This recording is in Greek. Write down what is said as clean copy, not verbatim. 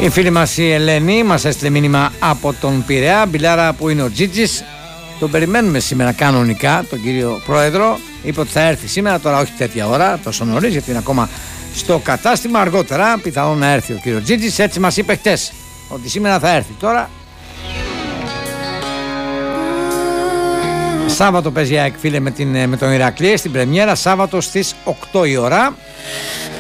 Η φίλη μας η Ελένη μας έστειλε μήνυμα από τον Πειραιά. Μπιλάρα που είναι ο Τζίτζης. Τον περιμένουμε σήμερα κανονικά, τον κύριο Πρόεδρο. Είπε ότι θα έρθει σήμερα, τώρα όχι τέτοια ώρα, τόσο νωρίς, γιατί είναι ακόμα στο κατάστημα. Αργότερα πιθανόν να έρθει ο κύριο Τζίτζης. Έτσι μας είπε χτες ότι σήμερα θα έρθει. Τώρα Σάββατο παίζει ΑΕΚ, φίλε, με τον Ηρακλή στην πρεμιέρα. Σάββατο στις 8 η ώρα.